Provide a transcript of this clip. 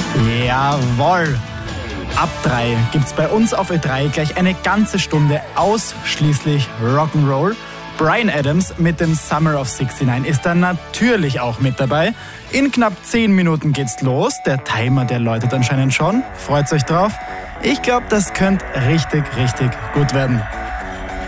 Jawohl! Ab 3 gibt's bei uns auf Ö3 gleich eine ganze Stunde ausschließlich Rock'n'Roll. Bryan Adams mit dem Summer of 69 ist dann natürlich auch mit dabei. In knapp 10 Minuten geht's los. Der Timer, der läutet anscheinend schon. Freut euch drauf. Ich glaube, das könnte richtig, richtig gut werden.